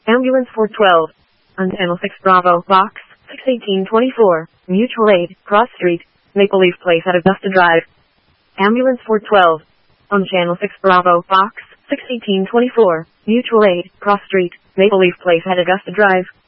Ambulance 412. On Channel 6 Bravo, Box 61824, Mutual Aid, Cross Street, Maple Leaf Place at Augusta Drive. Ambulance 412. On Channel 6 Bravo, Box 61824, Mutual Aid, Cross Street, Maple Leaf Place at Augusta Drive.